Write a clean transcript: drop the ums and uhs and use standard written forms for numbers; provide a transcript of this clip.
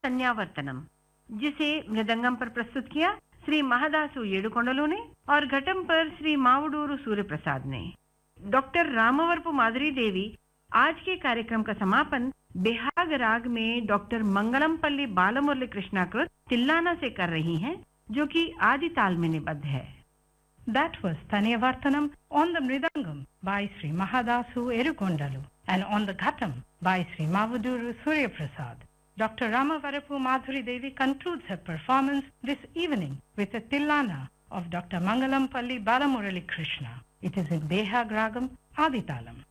संज्ञावर्तनम, जिसे मृदंगम पर प्रस्तुत किया श्री महादासु येडुकोंडलु ने और घटम पर श्री मावडूरू सूर्य प्रसाद ने। डॉक्टर रामवरपु माधुरी देवी आज के कार्यक्रम का समापन बेहाग राग में डॉक्टर मंगलमपल्ली बालमुरली कृष्णाकृत तिल्लाना से कर रही हैं, जो कि आदि ताल में निबद्ध है। That was Taniyavartanam on the Mridangam by Sri Mahadasu Erukondalu and on the Ghatam by Sri Mavuduru Surya Prasad. Dr. Ramavarapu Madhuri Devi concludes her performance this evening with a Tillana of Dr. Mangalampalli Balamurali Krishna. It is in Behag Ragam, Aditalam.